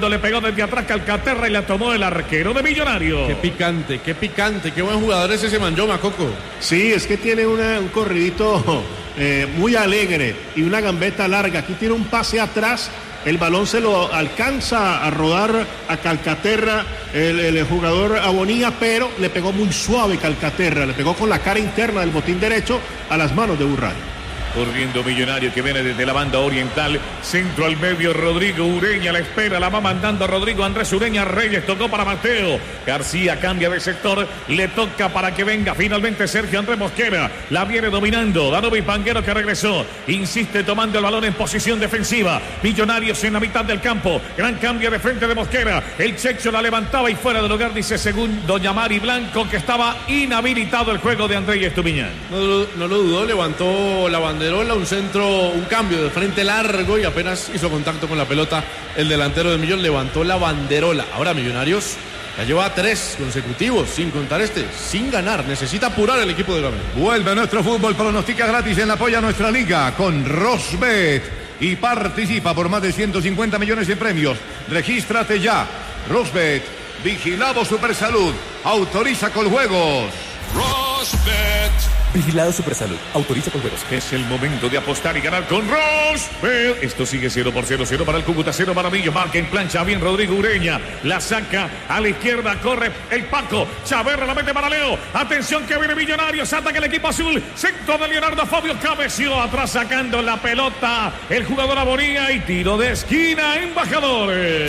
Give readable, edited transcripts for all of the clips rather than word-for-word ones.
Le pegó desde atrás Calcaterra y la tomó el arquero de Millonarios. Qué picante, qué buen jugador es ese Manyoma, Coco. Sí, es que tiene un corridito muy alegre y una gambeta larga. Aquí tiene un pase atrás, el balón se lo alcanza a rodar a Calcaterra, el jugador Abonía, pero le pegó muy suave Calcaterra, le pegó con la cara interna del botín derecho a las manos de Burray. Corriendo Millonario que viene desde la banda oriental. Centro al medio, Rodrigo Ureña la espera, la va mandando Rodrigo Andrés Ureña. Reyes tocó para Mateo García, cambia de sector, le toca para que venga finalmente Sergio Andrés Mosquera. La viene dominando Danovi Panguero, que regresó, insiste tomando el balón en posición defensiva. Millonarios en la mitad del campo, gran cambio de frente de Mosquera. El Checho la levantaba y fuera del lugar, dice según doña Mari Blanco, que estaba inhabilitado el juego de Andrés Estupiñán. No lo dudó, levantó la banderola, un centro, un cambio de frente largo y apenas hizo contacto con la pelota el delantero de Millón, levantó la banderola. Ahora Millonarios ya lleva 3 consecutivos, sin contar sin ganar. Necesita apurar el equipo de Gamero. Vuelve nuestro fútbol, pronostica gratis en la apoya a nuestra liga con Rosbet y participa por más de 150 millones de premios. Regístrate ya. Rosbet, vigilado Supersalud, autoriza con juegos. Rosbet. Vigilado Supersalud, autoriza con juegos. Es el momento de apostar y ganar con Rosbet. Esto sigue 0-0, 0 para el Cúcuta, 0 para Millo. Marca en plancha, bien Rodrigo Ureña. La saca a la izquierda, corre el Paco. Chaverra la mete para Leo. Atención que viene Millonarios, ataca el equipo azul. Centro de Leonardo Fabio, cabeció atrás sacando la pelota. El jugador Abonía y tiro de esquina, Embajadores.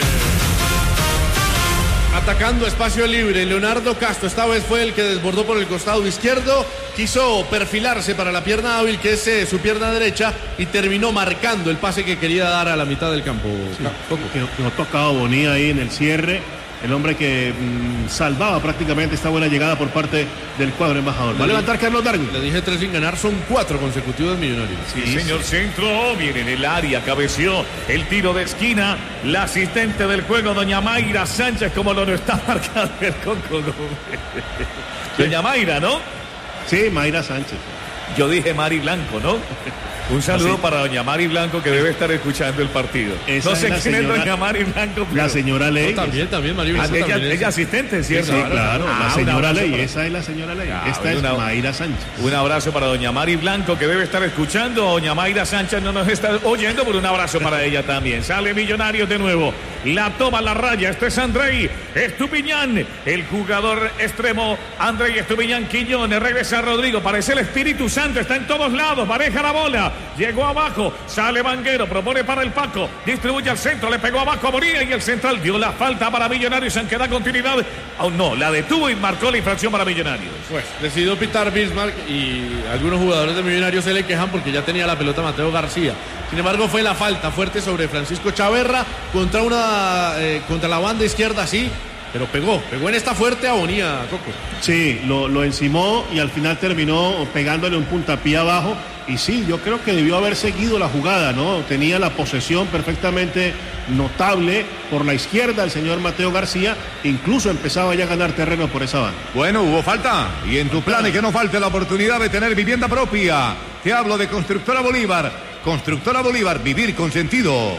Atacando espacio libre, Leonardo Castro esta vez fue el que desbordó por el costado izquierdo, quiso perfilarse para la pierna hábil, que es su pierna derecha, y terminó marcando el pase que quería dar a la mitad del campo. Sí, que no tocaba Bonilla ahí en el cierre, el hombre que salvaba prácticamente esta buena llegada por parte del cuadro embajador. Va a levantar Carlos Darwin. Le dije 3 sin ganar, son 4 consecutivos Millonarios. Sí, señor, centro, viene en el área, cabeció el tiro de esquina, la asistente del juego, doña Mayra Sánchez, como lo está marcando el Coco. Doña Mayra, ¿no? Sí, Mayra Sánchez. Yo dije Mari Blanco, ¿no? Un saludo para doña Mari Blanco, que debe estar escuchando el partido. Esa no sé es quién señora, es doña Mari Blanco. Pero... La señora Ley. No, también, Mari Blanco. Ella asistente, ¿cierto? Sí, claro, la señora Ley. Para... Esa es la señora Ley. Esta es Mayra Sánchez. Un abrazo para doña Mari Blanco, que debe estar escuchando. Doña Mayra Sánchez no nos está oyendo, pero un abrazo para ella también. Sale Millonarios de nuevo. La toma la raya. Este es Andrei Estupiñán, el jugador extremo. Andrei Estupiñán Quiñones. Regresa Rodrigo. Parece el Espíritu Santo. Está en todos lados. Maneja la bola. Llegó abajo. Sale Vanguero. Propone para el Paco. Distribuye al centro. Le pegó abajo a Bonilla y el central dio la falta para Millonarios. Aunque da continuidad. Aún no. La detuvo y marcó la infracción para Millonarios. Pues decidió pitar Bismarck y algunos jugadores de Millonarios se le quejan porque ya tenía la pelota Mateo García. Sin embargo, fue la falta fuerte sobre Francisco Chaverra contra la banda izquierda, sí, pero pegó en esta fuerte Abonía, Coco. Sí, lo encimó y al final terminó pegándole un puntapié abajo. Y sí, yo creo que debió haber seguido la jugada, ¿no? Tenía la posesión perfectamente notable por la izquierda el señor Mateo García, incluso empezaba ya a ganar terreno por esa banda. Bueno, hubo falta, y en tus planes que no falte la oportunidad de tener vivienda propia. Te hablo de Constructora Bolívar. Constructora Bolívar, vivir con sentido.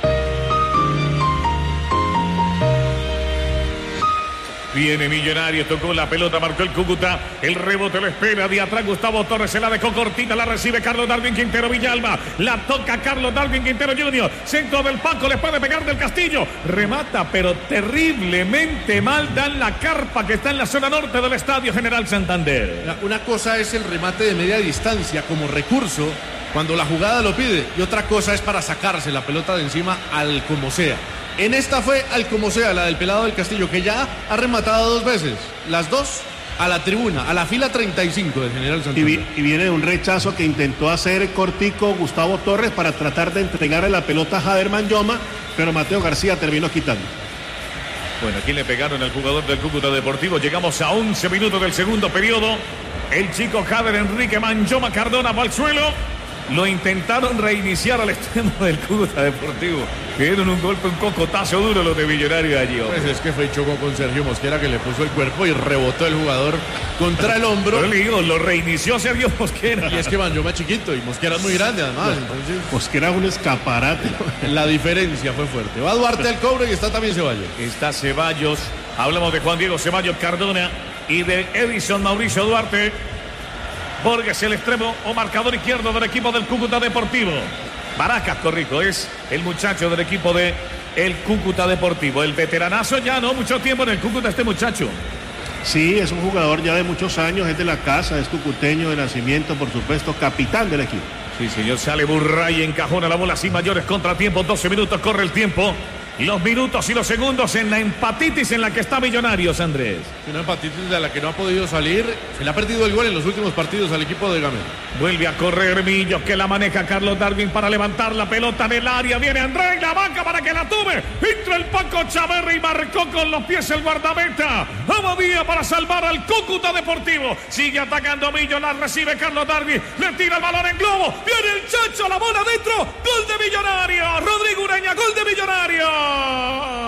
Viene Millonarios, tocó la pelota, marcó el Cúcuta, el rebote lo espera, de atrás Gustavo Torres, se la dejó cortita, la recibe Carlos Darwin Quintero Villalba, la toca Carlos Darwin Quintero Jr., centro del Paco, le puede pegar del Castillo, remata, pero terriblemente mal, dan la carpa que está en la zona norte del Estadio General Santander. Una cosa es el remate de media distancia como recurso, cuando la jugada lo pide, y otra cosa es para sacarse la pelota de encima al como sea. En esta fue al como sea, la del pelado del Castillo, que ya ha rematado 2 veces, las 2 a la tribuna, a la fila 35 del General Santander. Y viene de un rechazo que intentó hacer cortico Gustavo Torres para tratar de entregarle la pelota a Jader Manyoma, pero Mateo García terminó quitando. Bueno, aquí le pegaron al jugador del Cúcuta Deportivo. Llegamos a 11 minutos del segundo periodo. El chico Jader Enrique Manyoma Cardona va al suelo. Lo intentaron reiniciar al extremo del Cúcuta Deportivo. Dieron un golpe, un cocotazo duro los de Millonarios allí. Pues es que fue y chocó con Sergio Mosquera, que le puso el cuerpo y rebotó el jugador contra el hombro. Yo le digo, lo reinició Sergio Mosquera. Y es que Banjo más chiquito y Mosquera es muy grande además. Entonces, Mosquera es un escaparate. la diferencia fue fuerte. Va Duarte al cobro y está también Ceballos. Está Ceballos. Hablamos de Juan Diego Ceballos Cardona y de Edison Mauricio Duarte. Borges el extremo o marcador izquierdo del equipo del Cúcuta Deportivo. Baracas, corrijo, es el muchacho del equipo de el Cúcuta Deportivo. El veteranazo ya, ¿no? Mucho tiempo en el Cúcuta este muchacho. Sí, es un jugador ya de muchos años, es de la casa, es cucuteño de nacimiento, por supuesto, capitán del equipo. Sí, señor, sale Burray, encajona la bola sin mayores contratiempos. 12 minutos, corre el tiempo. Los minutos y los segundos en la empatitis en la que está Millonarios, Andrés. Una empatitis de la que no ha podido salir. Se le ha perdido el gol en los últimos partidos al equipo de Gamero. Vuelve a correr Millo, que la maneja Carlos Darwin para levantar la pelota del área. Viene Andrés en la banca para que la tome. Entra el Paco Chaverri y marcó con los pies el guardameta. Abadía para salvar al Cúcuta Deportivo. Sigue atacando Millo, la recibe Carlos Darwin. Le tira el balón en globo. Viene el Chacho, la bola adentro. Gol de Millonarios. Rodrigo Ureña, gol de Millonarios.